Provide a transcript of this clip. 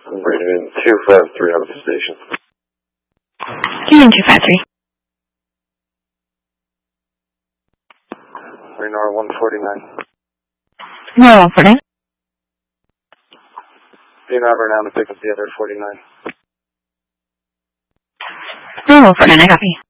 I'm bringing in 253 out of the station. Union 253. Renor 149. No, 149. Be an Auburn now to pick up the other 49. No, 149, I copy.